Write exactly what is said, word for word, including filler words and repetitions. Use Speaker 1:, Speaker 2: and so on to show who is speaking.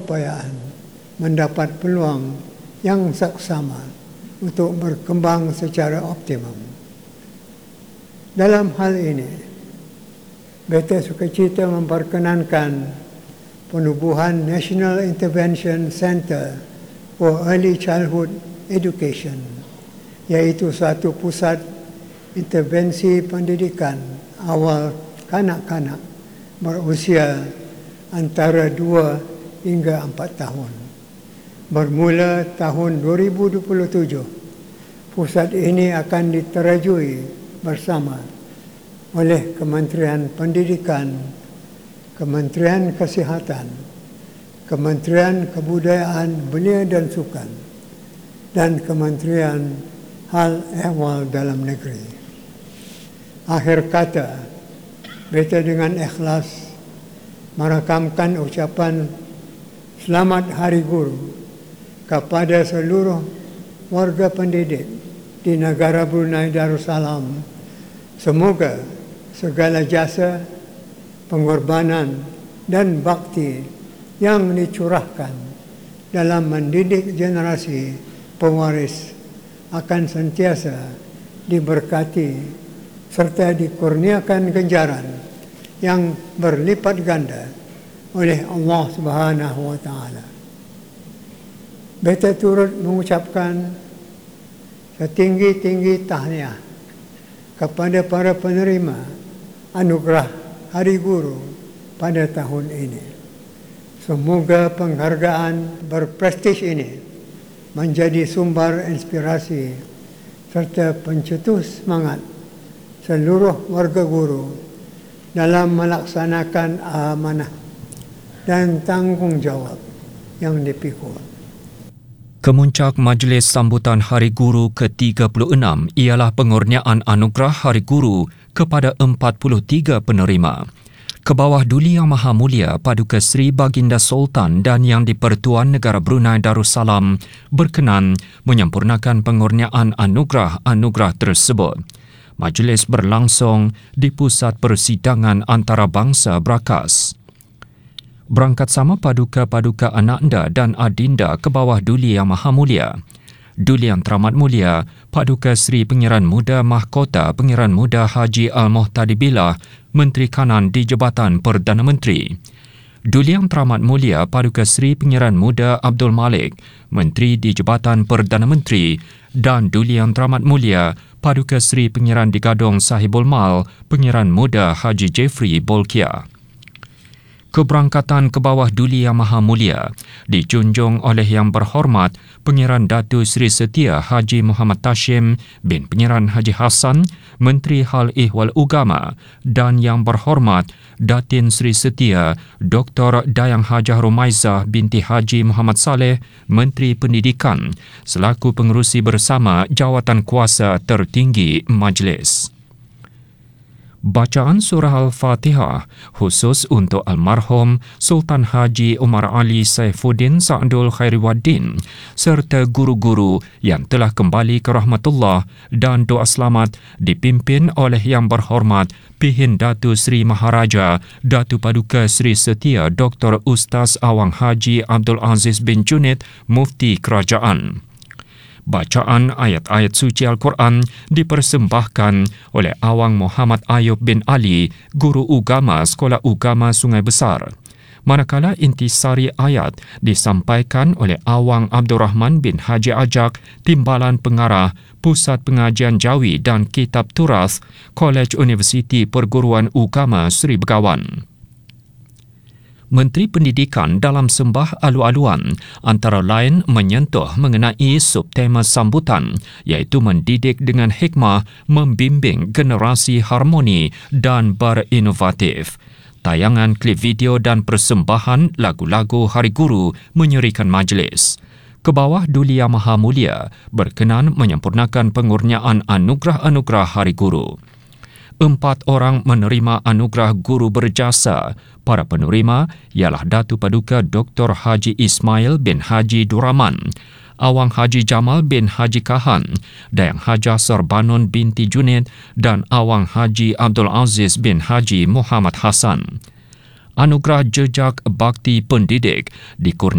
Speaker 1: keupayaan mendapat peluang yang saksama untuk berkembang secara optimum. Dalam hal ini, Beta sukacita memperkenankan penubuhan National Intervention Center for Early Childhood Education, iaitu satu pusat intervensi pendidikan awal kanak-kanak berusia antara dua hingga empat tahun. Bermula tahun dua ribu dua puluh tujuh, pusat ini akan diterajui bersama oleh Kementerian Pendidikan, Kementerian Kesihatan, Kementerian Kebudayaan, Belia dan Sukan, dan Kementerian Hal Ehwal Dalam Negeri. Akhir kata, Beta dengan ikhlas merakamkan ucapan Selamat Hari Guru kepada seluruh warga pendidik di negara Brunei Darussalam. Semoga segala jasa, pengorbanan dan bakti yang dicurahkan dalam mendidik generasi pewaris akan sentiasa diberkati serta dikurniakan ganjaran yang berlipat ganda oleh Allah Subhanahu wa taala. Beta turut mengucapkan setinggi-tinggi tahniah kepada para penerima anugerah Hari Guru pada tahun ini. Semoga penghargaan berprestij ini menjadi sumber inspirasi serta pencetus semangat seluruh warga guru dalam melaksanakan amanah dan tanggungjawab yang dipikul.
Speaker 2: Kemuncak Majlis Sambutan Hari Guru ke tiga puluh enam ialah pengurniaan anugerah Hari Guru kepada empat puluh tiga penerima. Ke bawah Duli Yang Maha Mulia Paduka Seri Baginda Sultan dan Yang di-Pertuan Negara Brunei Darussalam berkenan menyempurnakan pengurniaan anugerah-anugerah tersebut. Majlis berlangsung di Pusat Persidangan Antarabangsa Brakas. Berangkat sama paduka-paduka Ananda dan Adinda ke bawah Duli Yang Maha Mulia. Duli Yang Teramat Mulia Paduka Seri Pengiran Muda Mahkota Pengiran Muda Haji Al-Muhtadi Billah, Menteri Kanan di Jabatan Perdana Menteri. Duli Yang Teramat Mulia Paduka Seri Pengiran Muda Abdul Malik, Menteri di Jabatan Perdana Menteri, dan Duli Yang Teramat Mulia Paduka Seri Pengiran di Gadong Sahibul Mal Pengiran Muda Haji Jeffrey Bolkiah. Keberangkatan ke bawah Duli Yang Maha Mulia dijunjung oleh Yang Berhormat Pengiran Datu Seri Setia Haji Muhammad Tashim bin Pengiran Haji Hassan, Menteri Hal Ehwal Ugama, dan Yang Berhormat Datin Seri Setia Doktor Dayang Hajah Rumaizah binti Haji Muhammad Saleh, Menteri Pendidikan, selaku pengerusi bersama jawatan kuasa tertinggi Majlis. Bacaan surah Al-Fatihah khusus untuk almarhum Sultan Haji Umar Ali Saifuddin Sa'dul Khairiwaddin serta guru-guru yang telah kembali ke rahmatullah dan doa selamat dipimpin oleh Yang Berhormat Pihin Datu Seri Maharaja Datu Paduka Seri Setia Doktor Ustaz Awang Haji Abdul Aziz bin Junid, Mufti Kerajaan. Bacaan ayat-ayat suci Al-Quran dipersembahkan oleh Awang Muhammad Ayub bin Ali, Guru Ugama Sekolah Ugama Sungai Besar. Manakala intisari ayat disampaikan oleh Awang Abdul Rahman bin Haji Ajak, Timbalan Pengarah Pusat Pengajian Jawi dan Kitab Turath, Kolej Universiti Perguruan Ugama Seri Begawan. Menteri Pendidikan dalam sembah alu-aluan antara lain menyentuh mengenai subtema sambutan iaitu mendidik dengan hikmah, membimbing generasi harmoni dan berinovatif. Tayangan klip video dan persembahan lagu-lagu Hari Guru menyerikan majlis. Ke bawah Duli Yang Maha Mulia berkenan menyempurnakan pengurniaan anugerah-anugerah Hari Guru. Empat orang menerima anugerah guru berjasa. Para penerima ialah Datu Paduka Doktor Haji Ismail bin Haji Duraman, Awang Haji Jamal bin Haji Kahan, Dayang Hajah Serbanun binti Junid dan Awang Haji Abdul Aziz bin Haji Muhammad Hassan. Anugerah Jejak Bakti Pendidik dikurniakan